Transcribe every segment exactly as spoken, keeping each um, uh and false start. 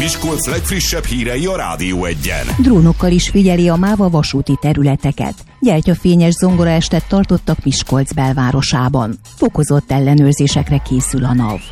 Miskolc legfrissebb hírei a Rádió Egyen. Drónokkal is figyeli a MÁV a vasúti területeket. Gyertyafényes zongoraestet tartottak Miskolc belvárosában. Fokozott ellenőrzésekre készül a NAV.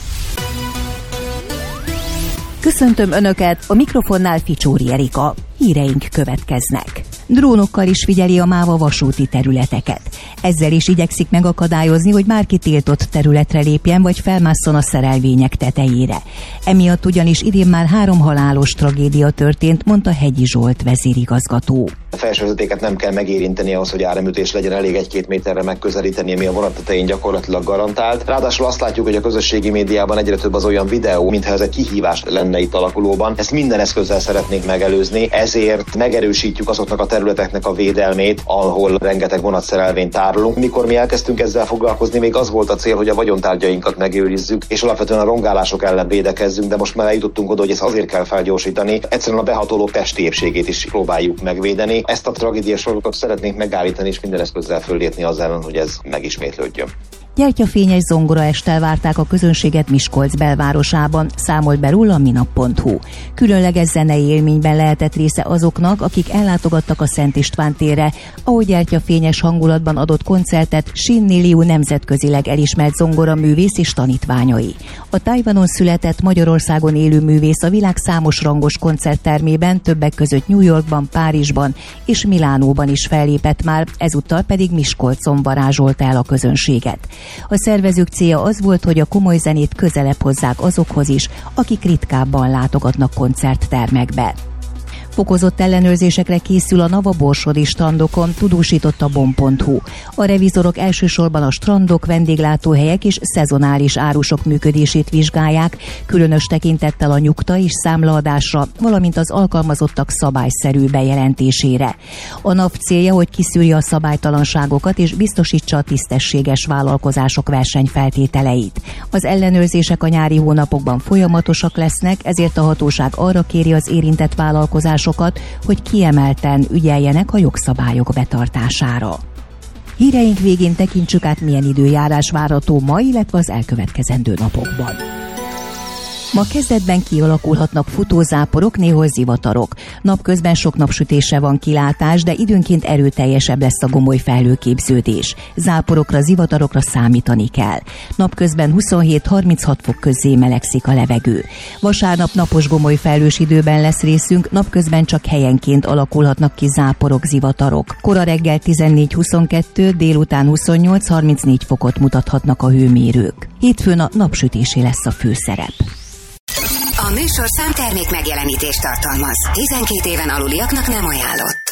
Köszöntöm Önöket, a mikrofonnál Ficsóri Erika. Híreink következnek. Drónokkal is figyeli a MÁV a vasúti területeket. Ezzel is igyekszik megakadályozni, hogy bárki tiltott területre lépjen, vagy felmásszon a szerelvények tetejére. Emiatt ugyanis idén már három halálos tragédia történt, mondta Hegyi Zsolt vezérigazgató. A felsővezetéket nem kell megérinteni ahhoz, hogy áramütés legyen, elég egy-két méterre megközelíteni, ami a vonat tetején gyakorlatilag garantált. Ráadásul azt látjuk, hogy a közösségi médiában egyre több az olyan videó, mintha ez egy kihívás lenne itt alakulóban. Ezt minden eszközzel szeretnénk megelőzni, ezért megerősítjük azoknak a területeknek a védelmét, ahol rengeteg vonatszerelvényt tárolunk. Mikor mi elkezdtünk ezzel foglalkozni, még az volt a cél, hogy a vagyontárgyainkat megőrizzük, és alapvetően a rongálások ellen védekezzünk, de most már eljutottunk oda, hogy ezt azért kell felgyorsítani. Egyszerűen a behatoló testi épségét is próbáljuk megvédeni. Ezt a tragédiás sorokat szeretnénk megállítani, és minden eszközzel föllépni az ellen, hogy ez megismétlődjön. Gyertyafényes zongoraesttel várták a közönséget Miskolc belvárosában, számolt be róla a minap pont hu. Különleges zenei élményben lehetett része azoknak, akik ellátogattak a Szent István térre, ahol gyertyafényes hangulatban adott koncertet Sinni Liu nemzetközileg elismert zongoraművész és tanítványai. A Tajvanon született, Magyarországon élő művész a világ számos rangos koncerttermében, többek között New Yorkban, Párizsban és Milánóban is fellépett már, ezúttal pedig Miskolcon varázsolta el a közönséget. A szervezők célja az volt, hogy a komoly zenét közelebb hozzák azokhoz is, akik ritkábban látogatnak koncerttermekbe. Fokozott ellenőrzésekre készül a NAV a borsodi strandokon, tudósított a bom pont hu. A revizorok elsősorban a strandok, vendéglátóhelyek és szezonális árusok működését vizsgálják, különös tekintettel a nyugta és számlaadásra, valamint az alkalmazottak szabályszerű bejelentésére. A NAV célja, hogy kiszűrje a szabálytalanságokat és biztosítsa a tisztességes vállalkozások versenyfeltételeit. Az ellenőrzések a nyári hónapokban folyamatosak lesznek, ezért a hatóság arra kéri az érintett vállalkozásokat, hogy kiemelten ügyeljenek a jogszabályok betartására. Híreink végén tekintsük át, milyen időjárás várható ma, illetve az elkövetkezendő napokban. Ma kezdetben kialakulhatnak futózáporok, néhol zivatarok. Napközben sok napsütésre van kilátás, de időnként erőteljesebb lesz a gomoly felhőképződés. Záporokra, zivatarokra számítani kell. Napközben huszonhét-harminchat fok közé melegszik a levegő. Vasárnap napos gomoly felhős időben lesz részünk, napközben csak helyenként alakulhatnak ki záporok, zivatarok. Kora reggel tizennégy-huszonkettő, délután huszonnyolc-harmincnégy fokot mutathatnak a hőmérők. Hétfőn a napsütésé lesz a főszerep. A műsorszám termék megjelenítést tartalmaz. tizenkét éven aluliaknak nem ajánlott.